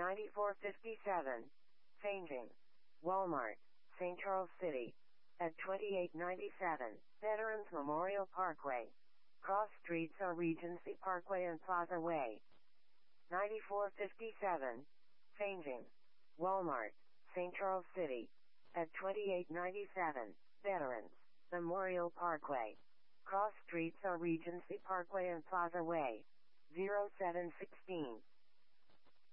9457, changing. Walmart, St. Charles City. At 2897, Veterans Memorial Parkway. Cross streets are Regency Parkway and Plaza Way. 9457, changing. Walmart, St. Charles City. At 2897, Veterans Memorial Parkway. Cross streets are Regency Parkway and Plaza Way. 0716,